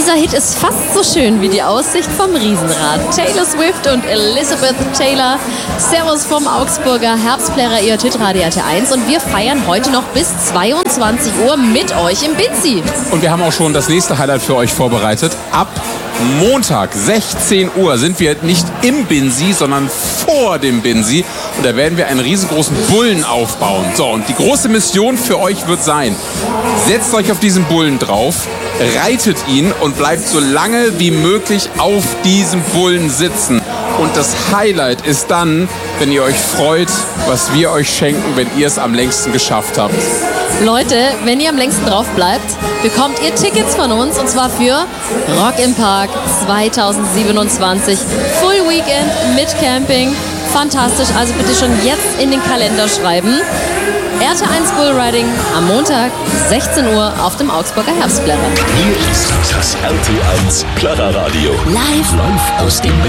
Dieser Hit ist fast so schön wie die Aussicht vom Riesenrad. Taylor Swift und Elizabeth Taylor. Servus vom Augsburger Herbstplärrer EOT Radio RT1 und wir feiern heute noch bis 22 Uhr mit euch im Binzi. Und wir haben auch schon das nächste Highlight für euch vorbereitet. Ab Montag, 16 Uhr, sind wir nicht im Binzi, sondern vor dem Binzi. Und da werden wir einen riesengroßen Bullen aufbauen. So, und die große Mission für euch wird sein, setzt euch auf diesen Bullen drauf, reitet ihn und bleibt so lange wie möglich auf diesem Bullen sitzen. Und das Highlight ist dann, wenn ihr euch freut, was wir euch schenken, wenn ihr es am längsten geschafft habt. Leute, wenn ihr am längsten drauf bleibt, bekommt ihr Tickets von uns und zwar für Rock im Park 2027. Full Weekend mit Camping. Fantastisch, also bitte schon jetzt in den Kalender schreiben. RT1 Bullriding am Montag, 16 Uhr auf dem Augsburger Herbstplärrer. Hier ist das RT1 Plärrerradio. Live aus dem